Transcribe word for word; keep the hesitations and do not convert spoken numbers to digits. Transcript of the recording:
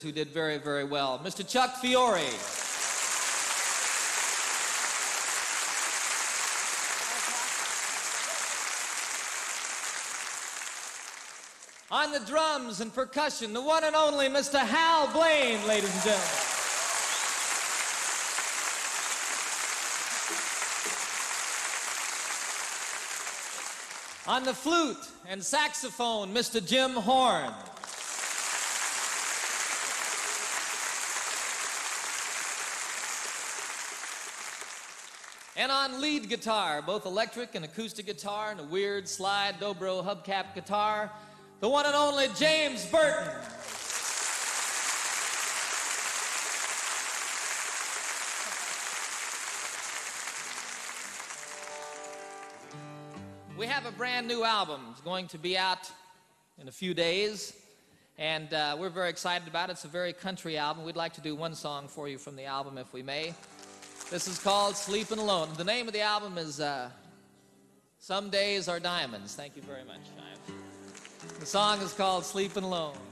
who did very, very well. Mister Chuck Fiore. On the drums and percussion, the one and only Mister Hal Blaine, ladies and gentlemen. On the flute and saxophone, Mister Jim Horn. And on lead guitar, both electric and acoustic guitar and a weird slide dobro hubcap guitar, the one and only James Burton. We have a brand new album. It's going to be out in a few days, and uh, we're very excited about it. It's a very country album. We'd like to do one song for you from the album, if we may. This is called Sleepin' Alone. The name of the album is uh, Some Days Are Diamonds. Thank you very much. The song is called Sleepin' Alone.